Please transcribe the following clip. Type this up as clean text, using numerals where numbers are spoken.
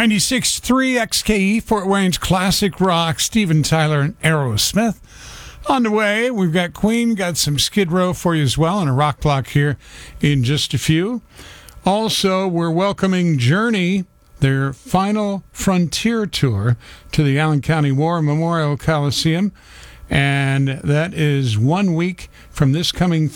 96.3 XKE, Fort Wayne's classic rock, Steven Tyler and Aerosmith. On the way, we've got Queen, got some Skid Row for you as well, and a rock block here in just a few. Also, we're welcoming Journey, their final Frontier Tour, to the Allen County War Memorial Coliseum. And that is 1 week from this coming